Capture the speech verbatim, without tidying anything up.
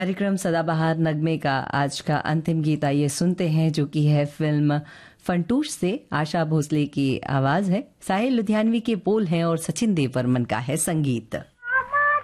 कार्यक्रम सदाबहार नगमे का आज का अंतिम गीत आइए सुनते हैं, जो कि है फिल्म फंटूश से। आशा भोसले की आवाज है, साहिल लुधियानवी के बोल हैं और सचिन देव बर्मन का है संगीत।